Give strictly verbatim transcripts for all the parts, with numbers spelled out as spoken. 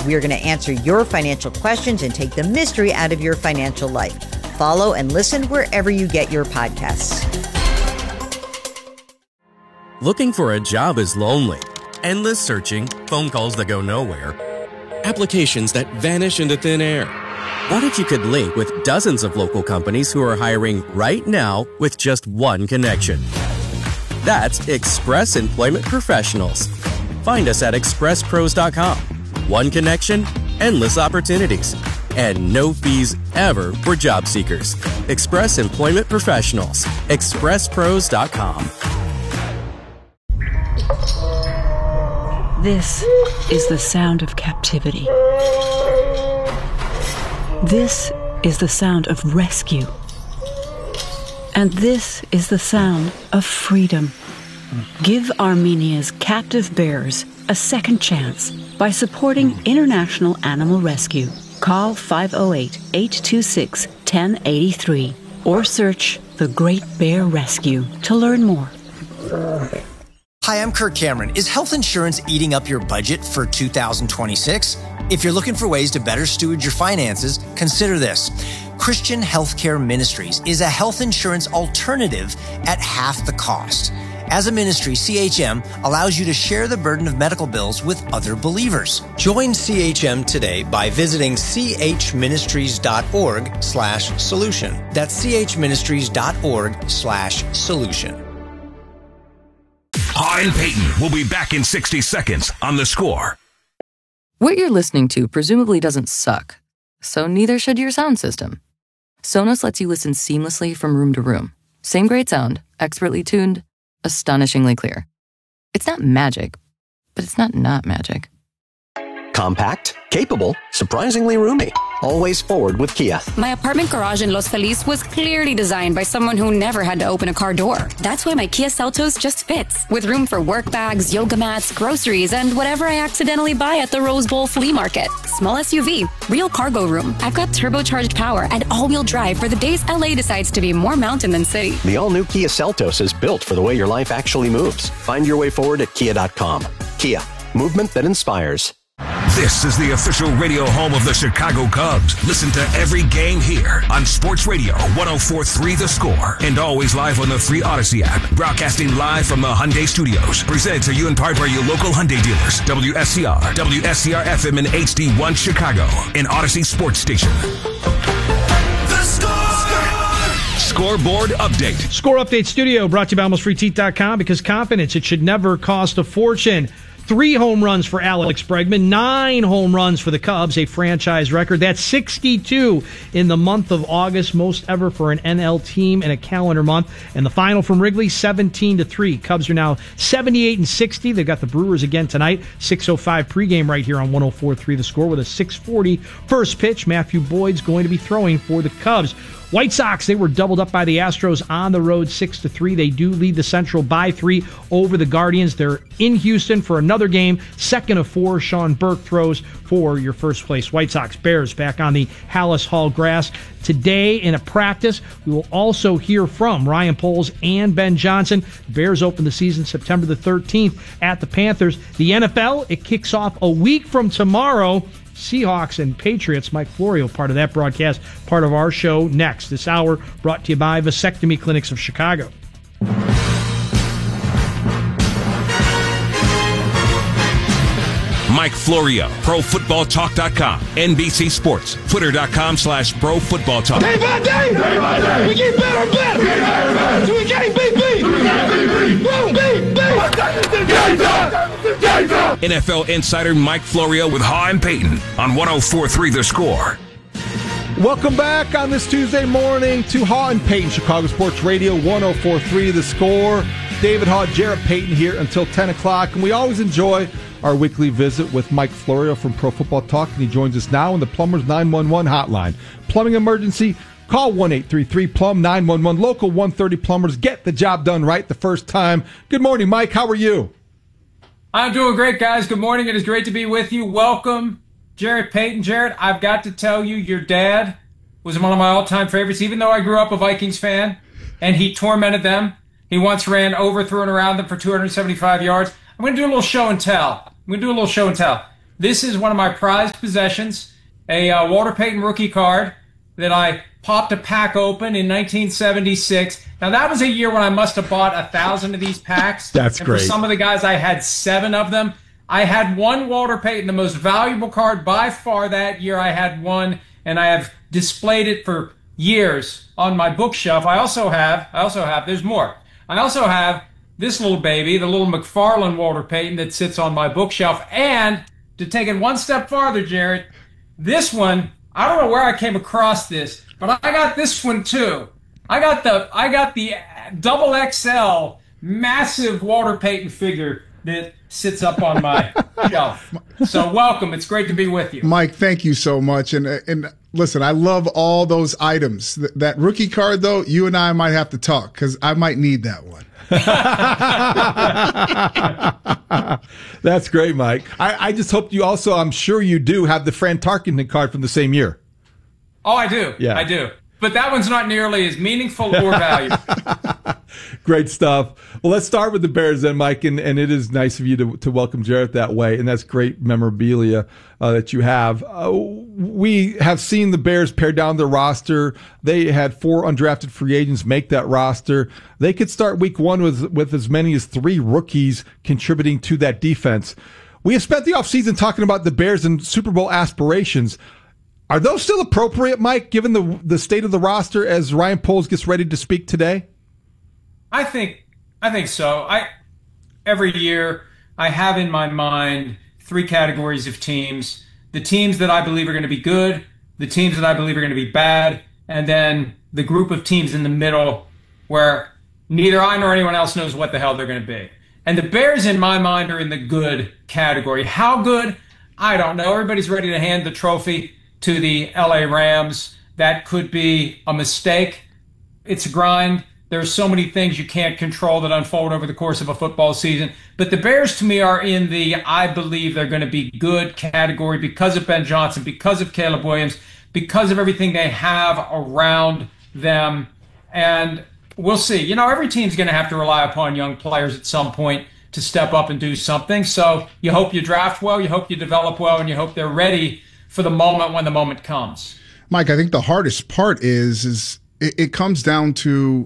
We're going to answer your financial questions and take the mystery out of your financial life. Follow and listen wherever you get your podcasts. Looking for a job is lonely. Endless searching, phone calls that go nowhere, applications that vanish into thin air. What if you could link with dozens of local companies who are hiring right now with just one connection? That's Express Employment Professionals. Find us at express pros dot com. One connection, endless opportunities, and no fees ever for job seekers. Express Employment Professionals. express pros dot com. This is the sound of captivity. This is the sound of rescue. And this is the sound of freedom. Give Armenia's captive bears a second chance by supporting International Animal Rescue. Call five oh eight, eight two six, one oh eight three or search The Great Bear Rescue to learn more. Hi, I'm Kirk Cameron. Is health insurance eating up your budget for two thousand twenty-six? If you're looking for ways to better steward your finances, consider this. Christian Healthcare Ministries is a health insurance alternative at half the cost. As a ministry, C H M allows you to share the burden of medical bills with other believers. Join C H M today by visiting chministries.org slash solution. That's chministries.org slash solution. Hall and Payton will be back in sixty seconds on The Score. What you're listening to presumably doesn't suck, so neither should your sound system. Sonos lets you listen seamlessly from room to room. Same great sound, expertly tuned, astonishingly clear. It's not magic, but it's not not magic. Compact, capable, surprisingly roomy. Always forward with Kia. My apartment garage in Los Feliz was clearly designed by someone who never had to open a car door. That's why my Kia Seltos just fits, with room for work bags, yoga mats, groceries, and whatever I accidentally buy at the Rose Bowl flea market. Small S U V, real cargo room. I've got turbocharged power and all-wheel drive for the days L A decides to be more mountain than city. The all-new Kia Seltos is built for the way your life actually moves. Find your way forward at kia dot com. Kia, movement that inspires. This is the official radio home of the Chicago Cubs. Listen to every game here on Sports Radio one oh four point three The Score and always live on the free Odyssey app. Broadcasting live from the Hyundai Studios. Presented to you in part by your local Hyundai dealers. W S C R, W S C R F M and H D one Chicago, an Odyssey sports station. The Score! Scoreboard update. Score Update Studio brought to you by almost free teeth dot com, because confidence, it should never cost a fortune. Three home runs for Alex Bregman, nine home runs for the Cubs, a franchise record. That's sixty-two in the month of August, most ever for an N L team in a calendar month. And the final from Wrigley, seventeen to three. Cubs are now seventy-eight and sixty. They've got the Brewers again tonight, six oh five pregame right here on one oh four point three The Score with a six forty first pitch. Matthew Boyd's going to be throwing for the Cubs. White Sox, they were doubled up by the Astros on the road six to three. They do lead the Central by three over the Guardians. They're in Houston for another game. Second of four, Sean Burke throws for your first place White Sox. Bears back on the Hallis Hall grass today in a practice. We will also hear from Ryan Poles and Ben Johnson. Bears open the season September the thirteenth at the Panthers. The N F L, it kicks off a week from tomorrow. Seahawks and Patriots. Mike Florio, part of that broadcast, part of our show next. This hour brought to you by Vasectomy Clinics of Chicago. Mike Florio, Pro Football Talk dot com, N B C Sports, Twitter dot com slash Pro Football Talk. Day by day, day by day, we get better and better. We get better and better. So we can't beat beat. We can't beat beat. Won't beat beat. N F L insider Mike Florio with Hall and Payton on one oh four point three The Score. Welcome back on this Tuesday morning to Hall and Payton, Chicago Sports Radio one oh four point three The Score. David Haugh, Jarrett Payton here until ten o'clock, and we always enjoy our weekly visit with Mike Florio from Pro Football Talk, and he joins us now in the Plumbers nine one one hotline. Plumbing emergency, call one eight three three plumb nine one one. Local one thirty Plumbers, get the job done right the first time. Good morning, Mike. How are you? I'm doing great, guys. Good morning. It is great to be with you. Welcome, Jarrett Payton. Jarrett, I've got to tell you, your dad was one of my all-time favorites, even though I grew up a Vikings fan, and he tormented them. He once ran over, through, and around them for two hundred seventy-five yards. I'm going to do a little show and tell. I'm going to do a little show and tell. This is one of my prized possessions, a uh, Walter Payton rookie card that I popped a pack open in nineteen seventy-six. Now, that was a year when I must have bought a thousand of these packs. That's and great. For some of the guys, I had seven of them. I had one Walter Payton, the most valuable card by far that year. I had one, and I have displayed it for years on my bookshelf. I also have, I also have, there's more. I also have this little baby, the little McFarlane Walter Payton that sits on my bookshelf. And to take it one step farther, Jared, this one, I don't know where I came across this, but I got this one too. I got the I got the double X L massive Walter Payton figure that sits up on my shelf. So welcome. It's great to be with you. Mike, thank you so much. And and listen, I love all those items. That, that rookie card, though, you and I might have to talk because I might need that one. That's great, Mike. I, I just hope you also, I'm sure you do, have the Fran Tarkenton card from the same year. Oh, I do. Yeah. I do. But that one's not nearly as meaningful or valuable. Great stuff. Well, let's start with the Bears then, Mike, and, and it is nice of you to, to welcome Jarrett that way, and that's great memorabilia uh, that you have. Uh, we have seen the Bears pare down their roster. They had four undrafted free agents make that roster. They could start week one with, with as many as three rookies contributing to that defense. We have spent the offseason talking about the Bears and Super Bowl aspirations. Are those still appropriate, Mike, given the the state of the roster as Ryan Poles gets ready to speak today? I think I think so. I every year I have in my mind three categories of teams. The teams that I believe are going to be good, the teams that I believe are going to be bad, and then the group of teams in the middle where neither I nor anyone else knows what the hell they're going to be. And the Bears, in my mind, are in the good category. How good? I don't know. Everybody's ready to hand the trophy to the L A Rams. That could be a mistake. It's a grind. There's so many things you can't control that unfold over the course of a football season. But the Bears, to me, are in the I believe they're going to be good category because of Ben Johnson, because of Caleb Williams, because of everything they have around them. And we'll see. You know, every team's going to have to rely upon young players at some point to step up and do something. So you hope you draft well, you hope you develop well, and you hope they're ready for the moment when the moment comes. Mike, I think the hardest part is, is it, it comes down to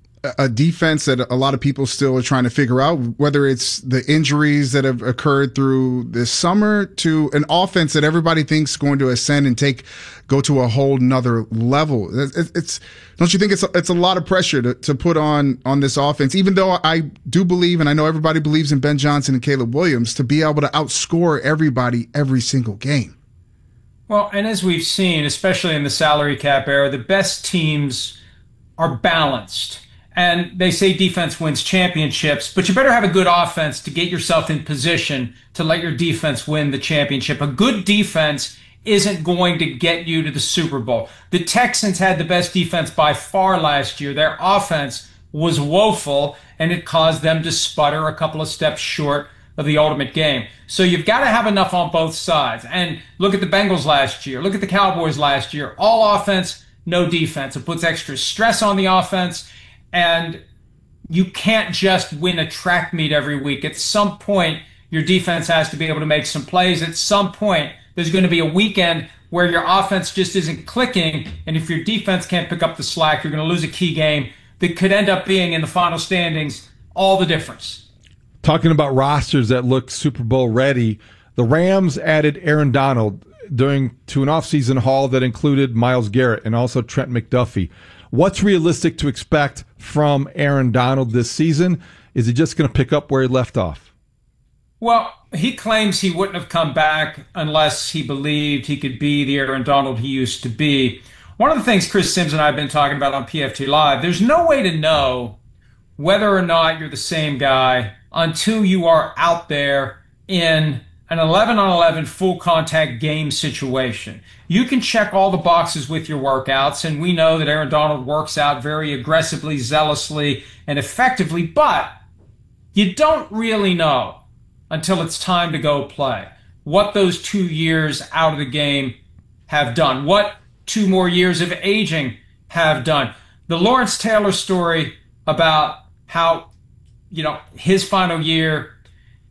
a defense that a lot of people still are trying to figure out, whether it's the injuries that have occurred through this summer to an offense that everybody thinks is going to ascend and take, go to a whole nother level. It's, it's don't you think it's a, it's a lot of pressure to, to put on, on this offense, even though I do believe, and I know everybody believes in Ben Johnson and Caleb Williams, to be able to outscore everybody every single game. Well, and as we've seen, especially in the salary cap era, the best teams are balanced. And they say defense wins championships, but you better have a good offense to get yourself in position to let your defense win the championship. A good defense isn't going to get you to the Super Bowl. The Texans had the best defense by far last year. Their offense was woeful, and it caused them to sputter a couple of steps short of the ultimate game. So you've got to have enough on both sides. And look at the Bengals last year. Look at the Cowboys last year. All offense, no defense. It puts extra stress on the offense. And you can't just win a track meet every week. At some point, your defense has to be able to make some plays. At some point, there's going to be a weekend where your offense just isn't clicking. And if your defense can't pick up the slack, you're going to lose a key game that could end up being, in the final standings, all the difference. Talking about rosters that look Super Bowl ready, the Rams added Aaron Donald during to an offseason haul that included Myles Garrett and also Trent McDuffie. What's realistic to expect from Aaron Donald this season? Is he just going to pick up where he left off? Well, he claims he wouldn't have come back unless he believed he could be the Aaron Donald he used to be. One of the things Chris Sims and I have been talking about on P F T Live, there's no way to know whether or not you're the same guy until you are out there in an eleven on eleven full contact game situation. You can check all the boxes with your workouts, and we know that Aaron Donald works out very aggressively, zealously, and effectively, but you don't really know until it's time to go play what those two years out of the game have done, what two more years of aging have done. The Lawrence Taylor story about how, you know, his final year,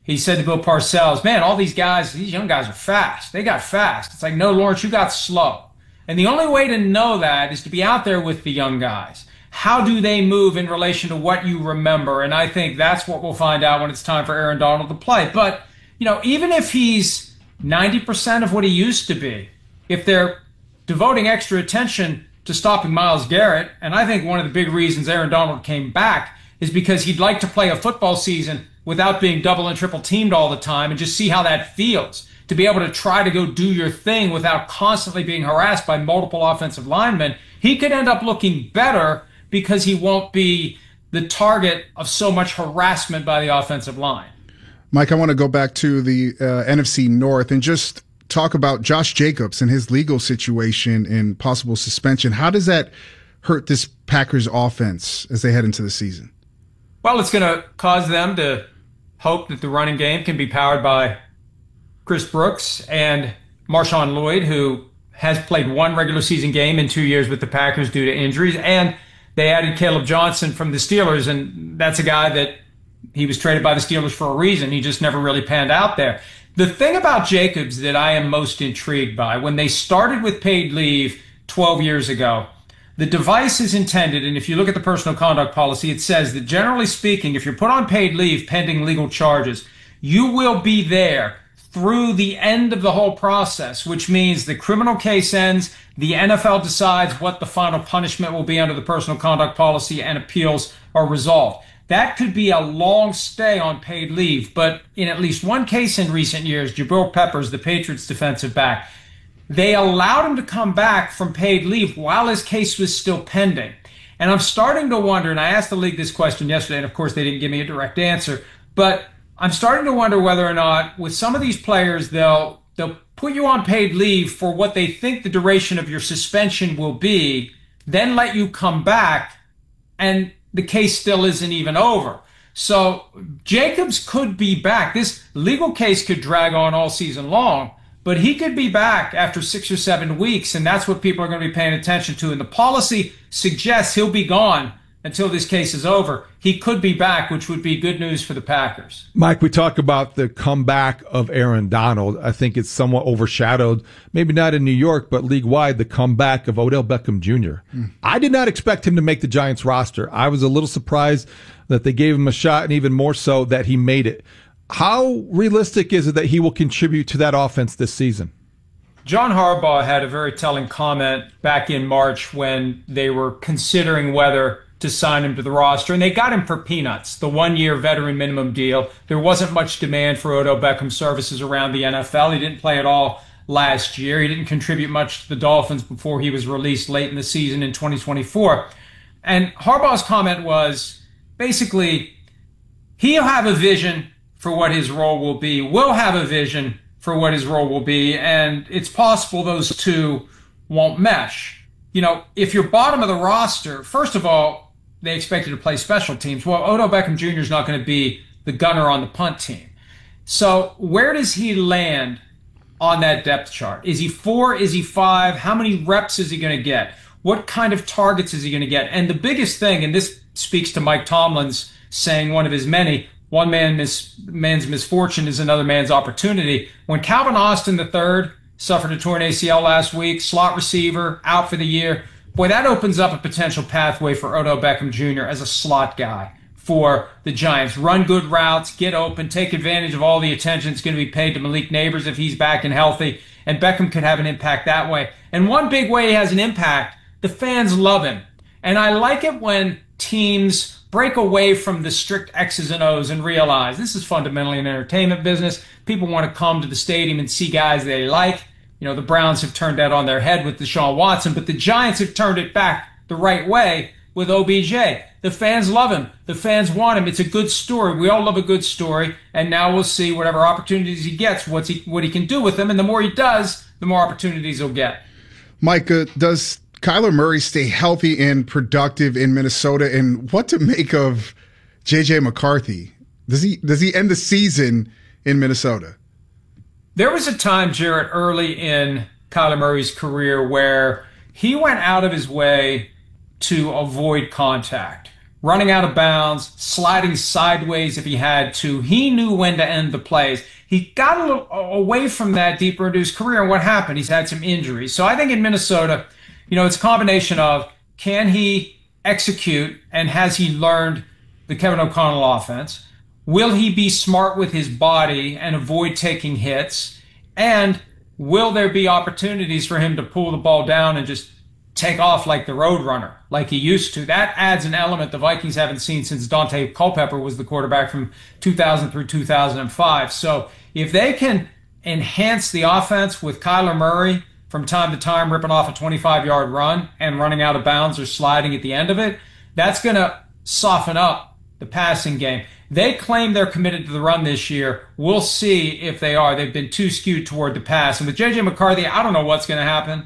he said to Bill Parcells, man, all these guys, these young guys are fast. They got fast. It's like, no, Lawrence, you got slow. And the only way to know that is to be out there with the young guys. How do they move in relation to what you remember? And I think that's what we'll find out when it's time for Aaron Donald to play. But, you know, even if he's ninety percent of what he used to be, if they're devoting extra attention to stopping Myles Garrett, and I think one of the big reasons Aaron Donald came back is because he'd like to play a football season without being double and triple teamed all the time and just see how that feels. To be able to try to go do your thing without constantly being harassed by multiple offensive linemen, he could end up looking better because he won't be the target of so much harassment by the offensive line. Mike, I want to go back to the uh, N F C North and just talk about Josh Jacobs and his legal situation and possible suspension. How does that hurt this Packers offense as they head into the season? Well, it's going to cause them to hope that the running game can be powered by Chris Brooks and Marshawn Lloyd, who has played one regular season game in two years with the Packers due to injuries. And they added Caleb Johnson from the Steelers, and that's a guy that he was traded by the Steelers for a reason. He just never really panned out there. The thing about Jacobs that I am most intrigued by, when they started with paid leave twelve years ago, the device is intended, and if you look at the personal conduct policy, it says that generally speaking, if you're put on paid leave pending legal charges, you will be there through the end of the whole process, which means the criminal case ends, the N F L decides what the final punishment will be under the personal conduct policy, and appeals are resolved. That could be a long stay on paid leave, but in at least one case in recent years, Jabril Peppers, the Patriots defensive back, they allowed him to come back from paid leave while his case was still pending. And I'm starting to wonder, and I asked the league this question yesterday, and of course they didn't give me a direct answer, but I'm starting to wonder whether or not with some of these players, they'll they'll put you on paid leave for what they think the duration of your suspension will be, then let you come back, and the case still isn't even over. So Jacobs could be back. This legal case could drag on all season long, but he could be back after six or seven weeks, and that's what people are going to be paying attention to. And the policy suggests he'll be gone until this case is over. He could be back, which would be good news for the Packers. Mike, we talk about the comeback of Aaron Donald. I think it's somewhat overshadowed, maybe not in New York, but league-wide, the comeback of Odell Beckham Junior Mm. I did not expect him to make the Giants roster. I was a little surprised that they gave him a shot, and even more so that he made it. How realistic is it that he will contribute to that offense this season? John Harbaugh had a very telling comment back in March when they were considering whether to sign him to the roster, and they got him for peanuts, the one-year veteran minimum deal. There wasn't much demand for Odell Beckham's services around the N F L. He didn't play at all last year. He didn't contribute much to the Dolphins before he was released late in the season in twenty twenty-four. And Harbaugh's comment was basically, he'll have a vision for what his role will be. We'll have a vision for what his role will be, and it's possible those two won't mesh. You know, if you're bottom of the roster, first of all, they expect you to play special teams. Well, Odell Beckham Junior is not going to be the gunner on the punt team. So where does he land on that depth chart? Is he four? Is he five? How many reps is he going to get? What kind of targets is he going to get? And the biggest thing, and this speaks to Mike Tomlin's saying one of his many, one man mis- man's misfortune is another man's opportunity. When Calvin Austin the third suffered a torn A C L last week, slot receiver, out for the year, boy, that opens up a potential pathway for Odell Beckham Junior as a slot guy for the Giants. Run good routes, get open, take advantage of all the attention that's going to be paid to Malik Neighbors if he's back and healthy, and Beckham could have an impact that way. And one big way he has an impact, the fans love him. And I like it when teams break away from the strict X's and O's and realize this is fundamentally an entertainment business. People want to come to the stadium and see guys they like. You know, the Browns have turned that on their head with Deshaun Watson, but the Giants have turned it back the right way with O B J. The fans love him. The fans want him. It's a good story. We all love a good story, and now we'll see whatever opportunities he gets, what's he, what he can do with them, and the more he does, the more opportunities he'll get. Mike, uh, does Kyler Murray stay healthy and productive in Minnesota, and what to make of J J McCarthy? Does he does he end the season in Minnesota? There was a time, Jarrett, early in Kyler Murray's career where he went out of his way to avoid contact. running out of bounds, sliding sideways if he had to. He knew when to end the plays. He got a little away from that deeper into his career, and what happened? He's had some injuries. So I think in Minnesota, you know, it's a combination of can he execute, and has he learned the Kevin O'Connell offense? Will he be smart with his body and avoid taking hits? And will there be opportunities for him to pull the ball down and just take off like the Roadrunner, like he used to? That adds an element the Vikings haven't seen since Dante Culpepper was the quarterback from two thousand through two thousand five. So if they can enhance the offense with Kyler Murray from time to time ripping off a twenty-five-yard run and running out of bounds or sliding at the end of it, that's going to soften up the passing game. They claim they're committed to the run this year. We'll see if they are. They've been too skewed toward the pass. And with J J McCarthy, I don't know what's going to happen.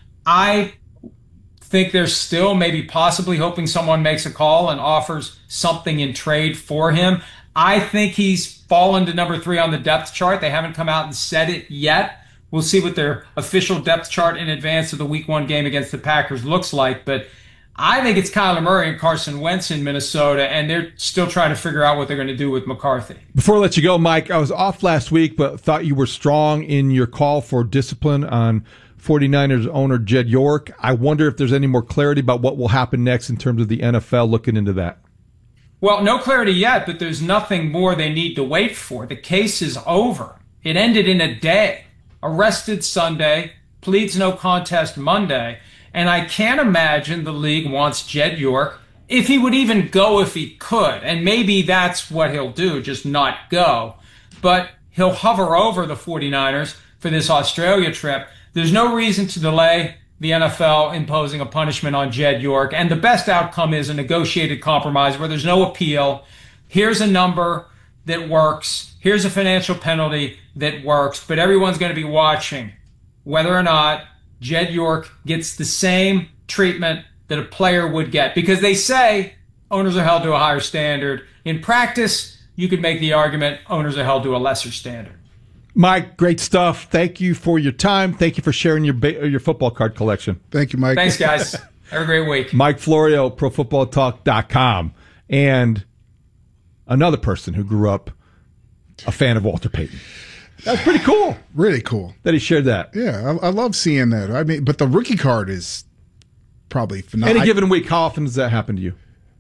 I think they're still maybe possibly hoping someone makes a call and offers something in trade for him. I think he's fallen to number three on the depth chart. They haven't come out and said it yet. We'll see what their official depth chart in advance of the week one game against the Packers looks like. But I think it's Kyler Murray and Carson Wentz in Minnesota, and they're still trying to figure out what they're going to do with McCarthy. Before I let you go, Mike, I was off last week, but thought you were strong in your call for discipline on 49ers owner Jed York. I wonder if there's any more clarity about what will happen next in terms of the N F L looking into that. Well, no clarity yet, but there's nothing more they need to wait for. The case is over. It ended in a day. Arrested Sunday, pleads no contest Monday. And I can't imagine the league wants Jed York, if he would even go if he could. And maybe that's what he'll do, just not go. But he'll hover over the 49ers for this Australia trip. There's no reason to delay the N F L imposing a punishment on Jed York. And the best outcome is a negotiated compromise where there's no appeal. Here's a number that works. Here's a financial penalty that works. But everyone's going to be watching whether or not Jed York gets the same treatment that a player would get. Because they say owners are held to a higher standard. In practice, you could make the argument owners are held to a lesser standard. Mike, great stuff. Thank you for your time. Thank you for sharing your ba- your football card collection. Thank you, Mike. Thanks, guys. Have a great week. Mike Florio, pro football talk dot com. And another person who grew up a fan of Walter Payton. That's pretty cool. Really cool. That he shared that. Yeah, I, I love seeing that. I mean, but the rookie card is probably phenomenal. Any given week, how often does that happen to you?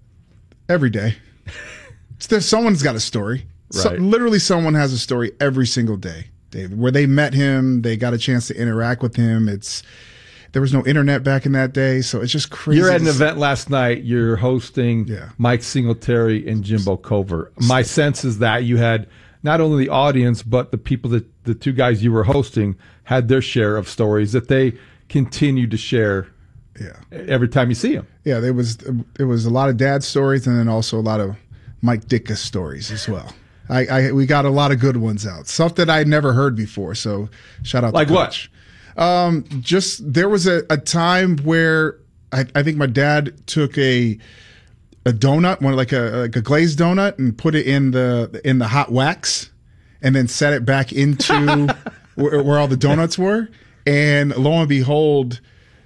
Every day. There's, someone's got a story. Right. So, literally someone has a story every single day, David, where they met him, they got a chance to interact with him. It's There was no internet back in that day, so it's just crazy. You're at an event last night. You're hosting yeah. Mike Singletary and Jimbo Covert. My sense is that you had not only the audience, but the people that the two guys you were hosting had their share of stories that they continue to share yeah. every time you see them. Yeah, there was, there was a lot of dad stories and then also a lot of Mike Ditka stories as well. I, I we got a lot of good ones out, stuff that I'd never heard before. So shout out like to Coach. What? Um, just there was a, a time where I, I think my dad took a a donut, one like a like a glazed donut, and put it in the in the hot wax, and then set it back into where, where all the donuts were. And lo and behold,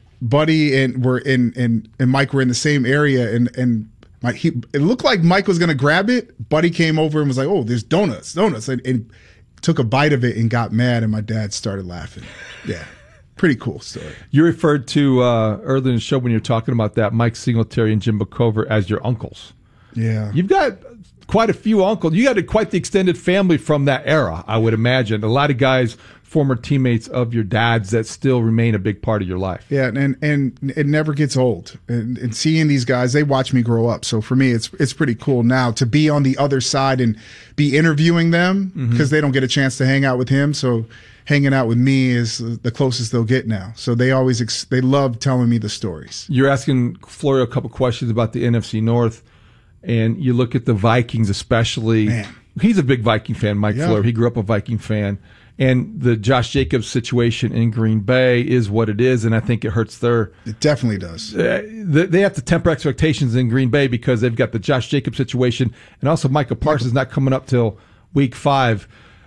Buddy and were in and and Mike were in the same area, and and. My, he, it looked like Mike was going to grab it. Buddy came over and was like, oh, there's donuts, donuts. And, and took a bite of it and got mad, and my dad started laughing. Yeah, pretty cool story. You referred to uh, earlier in the show when you were talking about that, Mike Singletary and Jimbo Covert as your uncles. Yeah. You've got quite a few uncles. You got a, quite the extended family from that era, I would imagine. A lot of guys, former teammates of your dad's that still remain a big part of your life. Yeah, and and it never gets old. And, and seeing these guys, they watch me grow up. So for me, it's it's pretty cool now to be on the other side and be interviewing them because mm-hmm. they don't get a chance to hang out with him. So hanging out with me is the closest they'll get now. So they always ex- they love telling me the stories. You're asking Florio a couple questions about the N F C North, and you look at the Vikings especially. Man. He's a big Viking fan, Mike yeah. Florio. He grew up a Viking fan. And the Josh Jacobs situation in Green Bay is what it is, and I think it hurts their... It definitely does. Uh, they have to temper expectations in Green Bay because they've got the Josh Jacobs situation, and also Micah Parsons not coming up till week five.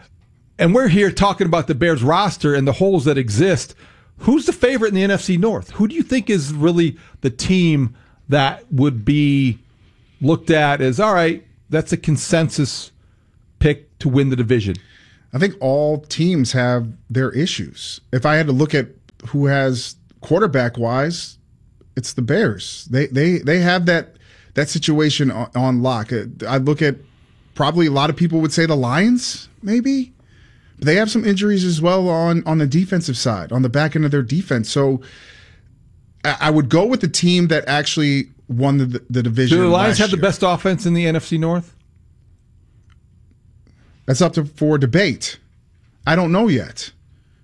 And we're here talking about the Bears roster and the holes that exist. Who's the favorite in the N F C North? Who do you think is really the team that would be looked at as, all right, that's a consensus pick to win the division? I think all teams have their issues. If I had to look at who has quarterback-wise, it's the Bears. They they they have that that situation on, on lock. I look at probably a lot of people would say the Lions, maybe. But they have some injuries as well on, on the defensive side, on the back end of their defense. So I, I would go with the team that actually won the, the division. Do the Lions have year. the best offense in the N F C North? That's up to for debate. I don't know yet.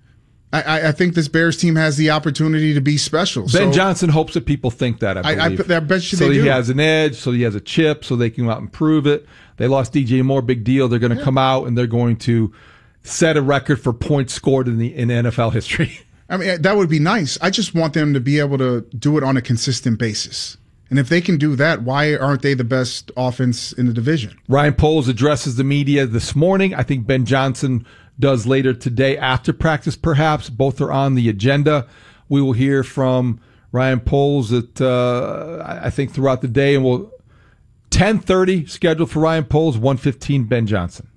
I, I think this Bears team has the opportunity to be special. Ben so, Johnson hopes that people think that, I believe. I, I, I bet you so they do. he has an edge, so he has a chip, so they can go out and prove it. They lost D J Moore, big deal. They're going to yeah. come out and they're going to set a record for points scored in the in N F L history. I mean, that would be nice. I just want them to be able to do it on a consistent basis. And if they can do that, why aren't they the best offense in the division? Ryan Poles addresses the media this morning. I think Ben Johnson does later today after practice, perhaps. Both are on the agenda. We will hear from Ryan Poles at, uh, I think throughout the day, and we'll ten thirty scheduled for Ryan Poles, one fifteen Ben Johnson.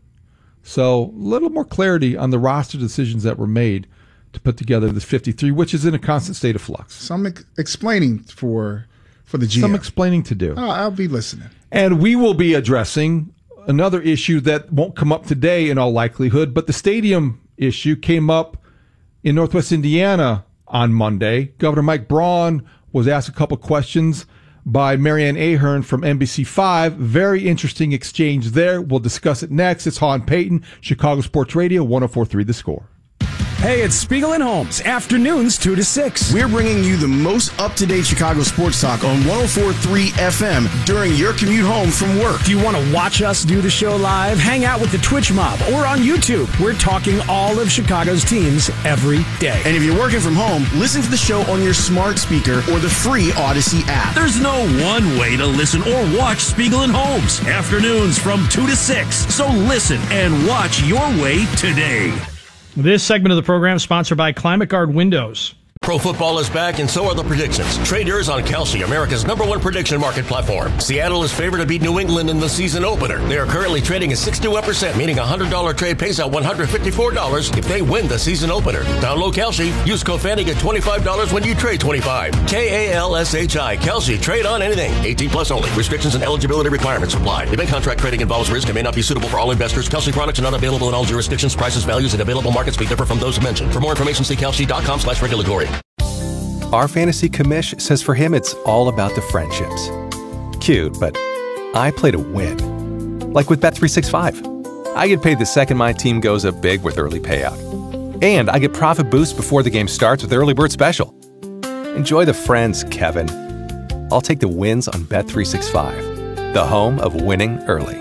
So a little more clarity on the roster decisions that were made to put together this fifty-three, which is in a constant state of flux. Some ex- explaining for for the G M. Some explaining to do. Oh, I'll be listening. And we will be addressing another issue that won't come up today in all likelihood, but the stadium issue came up in Northwest Indiana on Monday. Governor Mike Braun was asked a couple questions by Marianne Ahern from N B C five. Very interesting exchange there. We'll discuss it next. It's Haw and Payton, Chicago Sports Radio, one oh four point three The Score. Hey, it's Spiegel and Holmes, afternoons two to six. We're bringing you the most up-to-date Chicago sports talk on one oh four point three F M during your commute home from work. Do you want to watch us do the show live? Hang out with the Twitch mob or on YouTube. We're talking all of Chicago's teams every day. And if you're working from home, listen to the show on your smart speaker or the free Odyssey app. There's no one way to listen or watch Spiegel and Holmes, afternoons from two to six. So listen and watch your way today. This segment of the program is sponsored by Climate Guard Windows. Pro football is back, and so are the predictions. Trade yours on Kalshi, America's number one prediction market platform. Seattle is favored to beat New England in the season opener. They are currently trading at six to one percent, meaning a one hundred dollars trade pays out one hundred fifty-four dollars if they win the season opener. Download Kalshi. Use code Fanny, get twenty-five dollars when you trade twenty-five dollars. K A L S H I. Kalshi. Trade on anything. eighteen plus only. Restrictions and eligibility requirements apply. Event contract trading involves risk and may not be suitable for all investors. Kalshi products are not available in all jurisdictions. Prices, values, and available markets may differ from those mentioned. For more information, see Kalshi.com slash regulatory. Our fantasy commish says for him it's all about the friendships. Cute, but I play to win. Like with Bet three sixty-five. I get paid the second my team goes up big with early payout. And I get profit boost before the game starts with Early Bird Special. Enjoy the friends, Kevin. I'll take the wins on Bet three sixty-five, the home of winning early.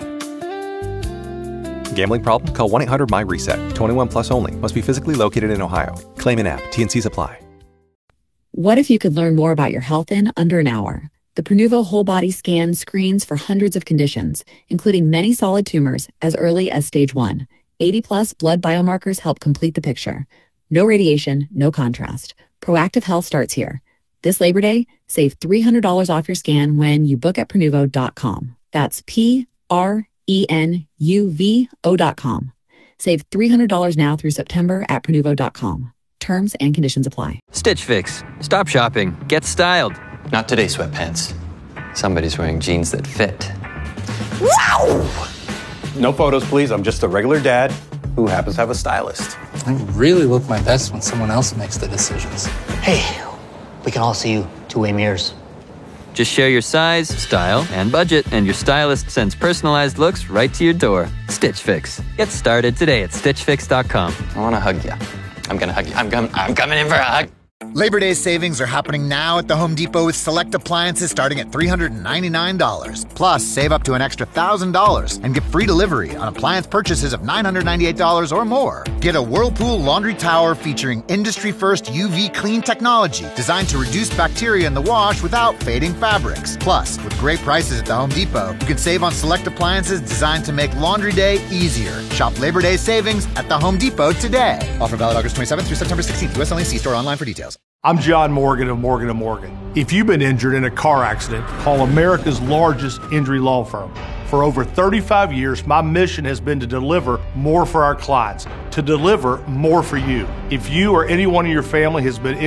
Gambling problem? Call one eight hundred my reset. twenty-one plus only. Must be physically located in Ohio. Claim in app. T and C's apply. What if you could learn more about your health in under an hour? The Prenuvo Whole Body Scan screens for hundreds of conditions, including many solid tumors as early as stage one. eighty plus blood biomarkers help complete the picture. No radiation, no contrast. Proactive health starts here. This Labor Day, save three hundred dollars off your scan when you book at Prenuvo dot com. That's P R E N U V O dot com. Save three hundred dollars now through September at Prenuvo dot com. Terms and conditions apply. Stitch Fix. Stop shopping. Get styled. Not today, sweatpants. Somebody's wearing jeans that fit. Wow! No photos, please. I'm just a regular dad who happens to have a stylist. I really look my best when someone else makes the decisions. Hey, we can all see you two-way mirrors. Just share your size, style, and budget, and your stylist sends personalized looks right to your door. Stitch Fix. Get started today at stitch fix dot com. I want to hug you. I'm going to hug you. I'm, com- I'm coming in for a hug. Labor Day savings are happening now at the Home Depot with select appliances starting at three hundred ninety-nine dollars. Plus, save up to an extra one thousand dollars and get free delivery on appliance purchases of nine hundred ninety-eight dollars or more. Get a Whirlpool laundry tower featuring industry-first U V clean technology designed to reduce bacteria in the wash without fading fabrics. Plus, with great prices at the Home Depot, you can save on select appliances designed to make laundry day easier. Shop Labor Day savings at the Home Depot today. Offer valid August twenty-seventh through September sixteenth. U S only. See store online for details. I'm John Morgan of Morgan and Morgan. If you've been injured in a car accident, call America's largest injury law firm. For over thirty-five years, my mission has been to deliver more for our clients, to deliver more for you. If you or anyone in your family has been injured,